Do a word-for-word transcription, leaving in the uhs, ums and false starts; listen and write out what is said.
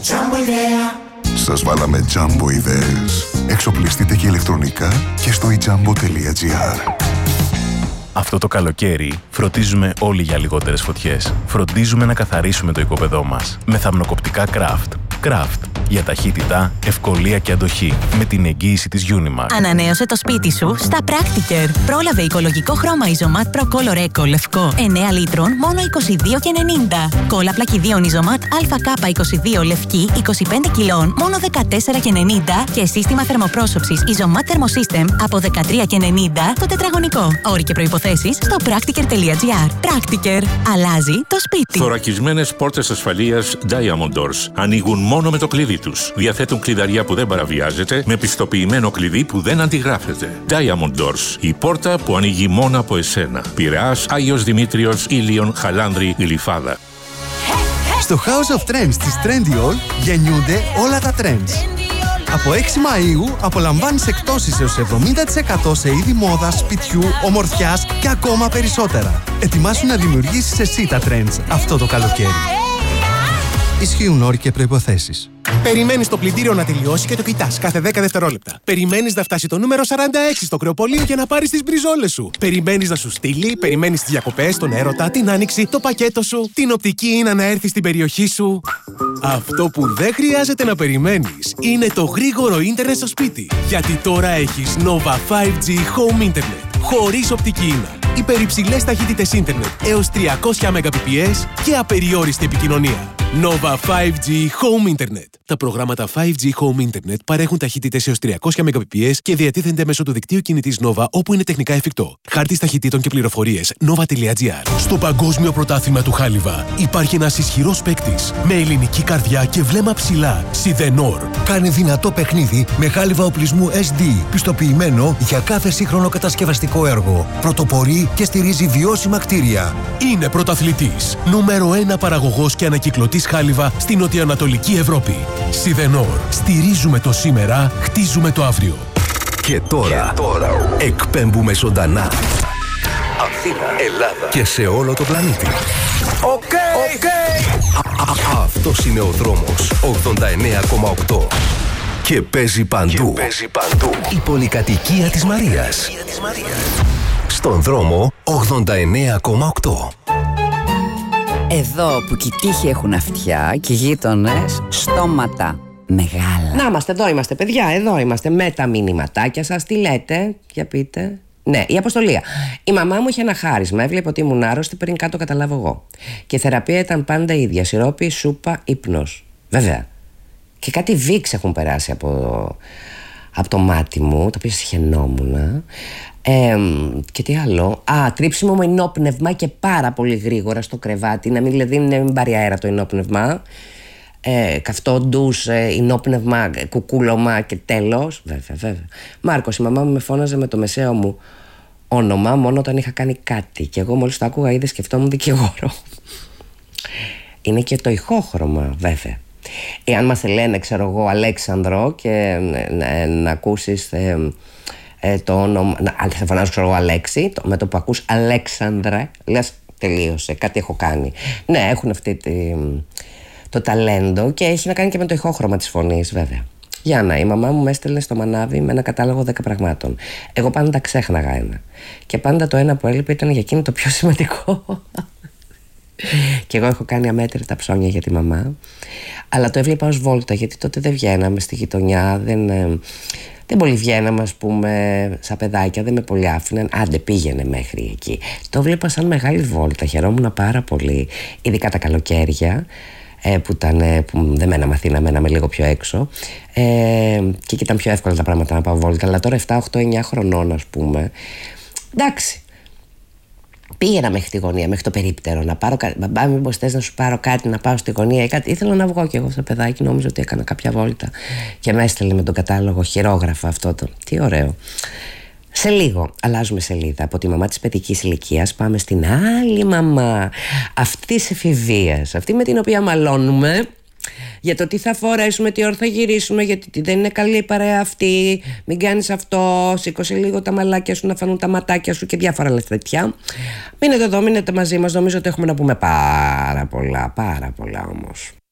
Σας βάλαμε Jumbo ιδέες. Εξοπλιστείτε και ηλεκτρονικά και στο i jumbo τελεία gr. Αυτό το καλοκαίρι φροντίζουμε όλοι για λιγότερες φωτιές. Φροντίζουμε να καθαρίσουμε το οικόπεδό μας με θαμνοκοπτικά Craft. Craft. Για ταχύτητα, ευκολία και αντοχή. Με την εγγύηση της Unimax. Ανανέωσε το σπίτι σου στα Practicare. Πρόλαβε οικολογικό χρώμα Isomat Pro Color Eco λευκό εννέα λίτρων μόνο είκοσι δύο και ενενήντα. Κόλλα πλακιδίων Isomat έι κέι είκοσι δύο λευκή είκοσι πέντε κιλών μόνο δεκατέσσερα και ενενήντα. Και σύστημα θερμοπρόσωψης Isomat Thermosystem από δεκατρία και ενενήντα το τετραγωνικό. Όροι και προϋποθέσεις στο practicare τελεία gr. Practicare. Αλλάζει το σπίτι. Θωρακισμένες πόρτες ασφαλείας Diamond Doors. Ανοίγουν μόνο με το κλειδί τους. Διαθέτουν κλειδαριά που δεν παραβιάζεται, με πιστοποιημένο κλειδί που δεν αντιγράφεται. Diamond Doors. Η πόρτα που ανοίγει μόνο από εσένα. Πειραιάς, Άγιος Δημήτριος, Ήλιον, Χαλάνδρη, Γλυφάδα. Στο House of Trends της Trendyol γεννιούνται όλα τα trends. Από έξι Μαΐου απολαμβάνεις εκπτώσεις έως εβδομήντα τοις εκατό σε είδη μόδας, σπιτιού, ομορφιάς και ακόμα περισσότερα. Ετοιμάσου να δημιουργήσεις εσύ τα trends αυτό το καλοκαίρι. Ισχύουν όροι και προϋποθέσεις. Περιμένεις το πλυντήριο να τελειώσει και το κοιτάς κάθε δέκα δευτερόλεπτα. Περιμένεις να φτάσει το νούμερο σαράντα έξι στο κρεοπολείο για να πάρεις τις μπριζόλες σου. Περιμένεις να σου στείλει, περιμένεις τις διακοπές, τον έρωτα, την άνοιξη, το πακέτο σου, την οπτική είναι να έρθει στην περιοχή σου. Αυτό που δεν χρειάζεται να περιμένεις είναι το γρήγορο ίντερνετ στο σπίτι. Γιατί τώρα έχεις Nova φάιβ τζι Home Internet. Χωρίς οπτική ίνα. Υπερυψηλές ταχύτητες ίντερνετ έως τριακόσια Mbps και απεριόριστη επικοινωνία. Nova φάιβ τζι Home Internet. Τα προγράμματα φάιβ τζι Home Internet παρέχουν ταχύτητες έως τριακόσια Mbps και διατίθενται μέσω του δικτύου κινητής Nova όπου είναι τεχνικά εφικτό. Χάρτης ταχυτήτων και πληροφορίες nova τελεία gr. Στο Παγκόσμιο Πρωτάθλημα του Χάλιβα υπάρχει ένας ισχυρός παίκτης με ελληνική καρδιά και βλέμμα ψηλά. Σιδενόρ. Κάνε δυνατό παιχνίδι με χάλιβα οπλισμού ες ντι, πιστοποιημένο για κάθε σύγχρονο κατασκευαστικό έργο. Πρωτοπορεί και στηρίζει βιώσιμα κτίρια. Είναι πρωταθλητής. Νούμερο ένα παραγωγός και ανακυκλωτής χάλιβα στην νοτιοανατολική Ευρώπη. Σιδενόρ. Στηρίζουμε το σήμερα, χτίζουμε το αύριο. Και τώρα, και τώρα εκπέμπουμε ζωντανά. Αθήνα, Ελλάδα και σε όλο το πλανήτη. Οκ, okay, οκ. Okay. Αυτός είναι ο δρόμος ογδόντα εννέα κόμμα οκτώ. Και παίζει παντού. Και παίζει παντού. Η πολυκατοικία της Μαρίας. Στον δρόμο ογδόντα εννέα κόμμα οκτώ. Εδώ που και οι τείχοι έχουν αυτιά και οι γείτονες στόματα μεγάλα. Να είμαστε, εδώ είμαστε παιδιά, εδώ είμαστε με τα μηνυματάκια σας. Τι λέτε, για πείτε. Ναι, η Αποστολία. Η μαμά μου είχε ένα χάρισμα. Έβλεπε ότι ήμουν άρρωστη πριν κάτω καταλάβω εγώ. Και η θεραπεία ήταν πάντα ίδια. Σιρόπι, σούπα, ύπνος. Βέβαια. Και κάτι βίξ έχουν περάσει από, από το μάτι μου, το οποίο συχαινόμουν. Ε, και τι άλλο. Α, τρίψιμο με ενόπνευμα και πάρα πολύ γρήγορα στο κρεβάτι. Να μην, δηλαδή, να μην πάρει αέρα το ενόπνευμα. Ε, καυτό ντους, ε, ενόπνευμα, κουκούλωμα και τέλος. Βέβαια, βέβαια. Μάρκος, η μαμά μου με φώναζε με το μεσαίο μου όνομα μόνο όταν είχα κάνει κάτι. Και εγώ μόλις το άκουγα ήδη σκεφτόμουν δικηγόρο. Είναι και το ηχόχρωμα, βέβαια. Εάν μας λένε, ξέρω εγώ, Αλέξανδρο και να, να ακούσεις ε, ε, το όνομα, να, θα φωνάζω, ξέρω εγώ, Αλέξη, το, με το που ακούς Αλέξανδρε, λες τελείωσε, κάτι έχω κάνει. Ναι, έχουν αυτή τη, το ταλέντο και έχει να κάνει και με το ηχόχρωμα της φωνής, βέβαια. Γιάννα, η μαμά μου με έστελνε στο μανάβι με ένα κατάλογο δέκα πραγμάτων. Εγώ πάντα ξέχναγα ένα. Και πάντα το ένα που έλειπε ήταν για εκείνη το πιο σημαντικό. Και εγώ έχω κάνει αμέτρητα ψώνια για τη μαμά. Αλλά το έβλεπα ως βόλτα, γιατί τότε δεν βγαίναμε στη γειτονιά, δεν, δεν πολύ βγαίναμε, ας πούμε, σαν παιδάκια, δεν με πολύ άφηναν. Άντε, πήγαινε μέχρι εκεί. Το έβλεπα σαν μεγάλη βόλτα, χαιρόμουν πάρα πολύ, ειδικά τα καλοκαίρια. Που, ήταν, που δεν μέναμε Αθήνα, μέναμε λίγο πιο έξω. Ε, και εκεί ήταν πιο εύκολα τα πράγματα να πάω βόλτα. Αλλά τώρα επτά, οκτώ, εννιά χρονών, ας πούμε. Εντάξει. Πήγαινα μέχρι τη γωνία, μέχρι το περίπτερο, να πάρω κάτι. Μπαμπά, μήπως θες να σου πάρω κάτι, να πάω στη γωνία ή κάτι. Ήθελα να βγω κι εγώ στο παιδάκι, νόμιζα ότι έκανα κάποια βόλτα. Και με έστελνε με τον κατάλογο χειρόγραφα αυτό το. Τι ωραίο. Σε λίγο αλλάζουμε σελίδα. Από τη μαμά της παιδικής ηλικίας πάμε στην άλλη μαμά, αυτή της εφηβείας, αυτή με την οποία μαλώνουμε για το τι θα φορέσουμε, τι ώρα θα γυρίσουμε, γιατί δεν είναι καλή η παρέα αυτή, μην κάνεις αυτό, σήκωσε λίγο τα μαλάκια σου να φανούν τα ματάκια σου και διάφορα άλλα τέτοια. Μείνετε εδώ, μείνετε μαζί μας, νομίζω ότι έχουμε να πούμε πάρα πολλά, πάρα πολλά όμως.